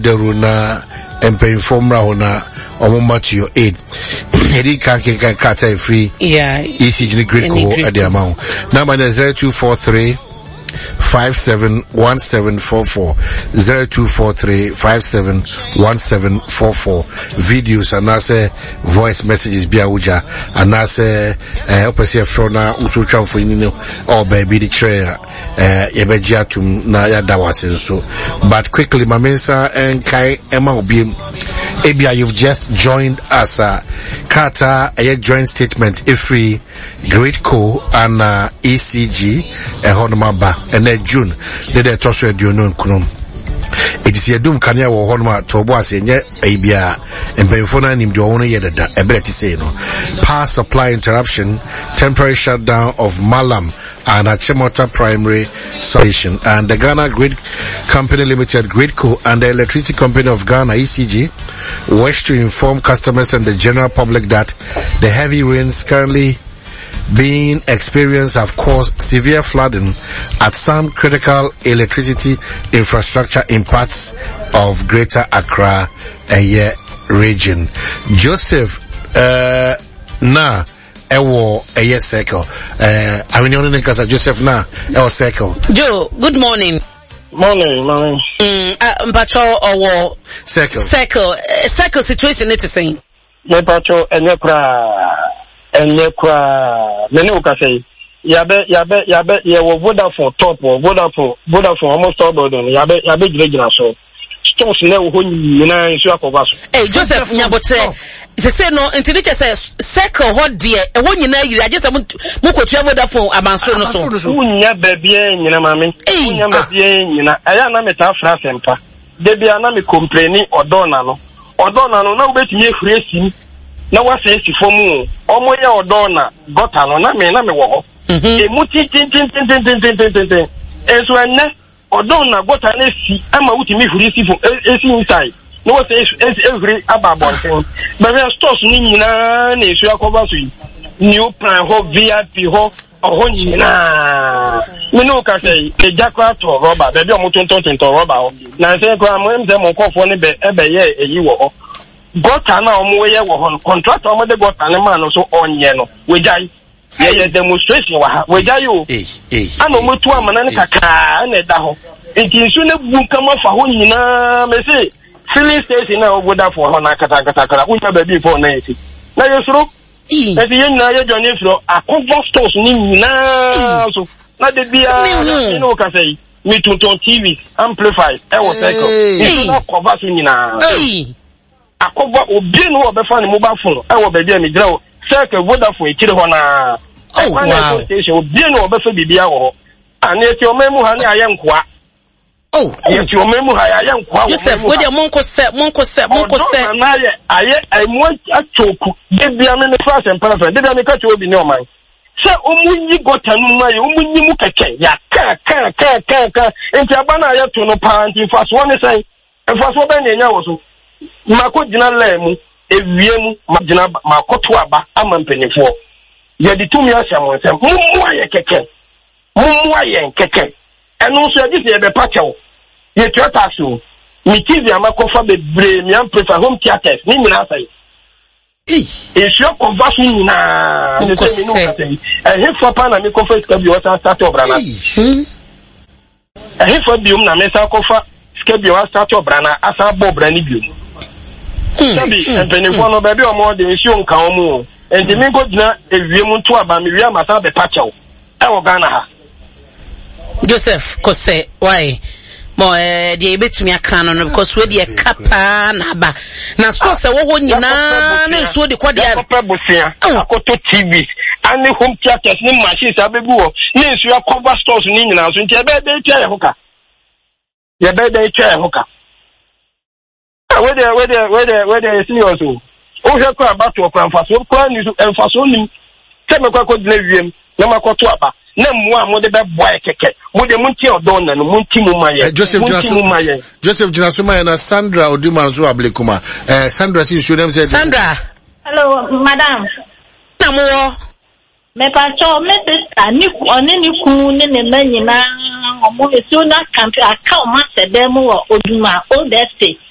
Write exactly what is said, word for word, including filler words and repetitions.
deruna and pay from Rahona or to your aid. He can't get cut free. Yeah, E C G Great Co at the amount. Number zero two four three five seven one seven four four zero two four three five seven one seven four four. Videos and I say voice messages be auja and I say help us here from now usu try for you know or baby the tray uh yebejia to na ya dawasen so. But quickly my mensa and kai Emma obi Abia, you've just joined us uh Carter a joint statement every Great Co and uh, E C G a honmaba and then June they they toss you do no kunum. It is a doom kanya wo honma to boas enye Abia and before nim do ono yedada e better say no. Power supply interruption, temporary shutdown of Malam and Achimota Primary Station and the Ghana Grid Company Limited Great Co and the Electricity Company of Ghana E C G wish to inform customers and the general public that the heavy rains currently being experienced have caused severe flooding at some critical electricity infrastructure in parts of Greater Accra uh, region. Joseph, uh, na ewo eye circle. Uh, I mean, only because Joseph na ewo circle. Joe, good morning. Morning, morning. Mm, uh, Mpacho owo circle. Circle, uh, circle situation it is saying. Mpacho enekra enekra many ukase. Yabe yabe yabe ye wo Vodafone top or Vodafone Vodafone almost all building. Yabe yabe jira so. Stores na wo nyina nsu akoba so. Hey Joseph Nyabotre. Se say no until it say circle hot dear e wo nyina yiri agese mu kotua Vodafone abanso no so. Unya bebie nyina mame. Unya bebie nyina. Aya na meta fra sempa. De bia na me complaini odona no. Odona no na obetimi ehuri esim. Na wasa esi fomu. Omo ye odona gota no na me na me wo ho. E muti tin tin tin tin tin tin tin tin. Enso enne odona gota na esi ama utimi ehuri esi fo esi inside. No what is every about thing. But there are stores ni na na esu akoba so yi. New plan ho V I P ho ho nyina. Me no ka say e jakwa to rubber. Be bi o mo tonton tonton rubber ho. Na say ko am em say mo kofo ni be e be ye eyi wo ho. Gota na o mo ye wo ho. Contract o mo de gota na man no so onye no. We jai. Ye ye demonstration wa ha. We jai o. Eh eh. Ana mo tu amana ni kaka na da ho. Enti nsu na bu kama fa ho nyina me say filling station na oboda for na kata kata kata unya baby for na eti na yesuro eti yen na ye journey flow akover stores ni nyina so na de bia na no ka say me tonton T V amplify e wo cycle na cover so nyina akover obi no obefa ni mobile phone e wo baby mi gira o cycle Vodafone e kire ho na oh wow station obi no obefa bibia wo ani eti o memu ha na aye nkoa. Oh, yes, you remember how I am. Joseph, what your monko set, monko set, monko set. I I want a choke. Did be a minute fast and perfect. Did I make a be no mind? So, Umunyi got a number, Umunyi Mukake, ya, ka, ka, ka, ka, ka, and Tabana to no parent in fast one say, and fast one in Yawasu. Mako Dina Lemu, a Viemu, Majina, Makotuaba, Aman Penny four. You the two years, someone said, Mumwaya Keke, Mumwaya Keke. And also this is a patio. You try to me T V am for the brain, me prefer home theaters, ni na say. It's your conversion na. And here for pan and me coffee scab you start up brana. And here for bium na me sa coffee scab you start up brana asa bob brani bium. Sabi and penny for no baby or more than show nka omo. And the me go na ewiemu to aba me wi amasa be patio. E wo Ghana ha. Joseph Kose, why? Mo eh the betumi aka no because we dey kapa na ba. Na store se wo ho nyina na so de kwade a busia. Akoto T V, ani home theaters ni machines abebu wo. Ni nsu cover stores ni nyina so nti e be dey twa hoka. Ye be dey twa hoka. We dey we dey we dey we dey serious o. O hwe ko about to kwa mfaso kwa ni so mfaso ni. Se me kwa ko dina wiem na makoto aba. Na mwa mo de be boy keke mo de munti odona no munti mu maye Joseph Jinaso Joseph Jinaso maye na Sandra Oduma nso ablekuma eh Sandra si show them say Sandra hello madam na mo me pa cho me sister ni oni ni ku ni ne manyina omo esu na camp account ma se dem wo Oduma old estate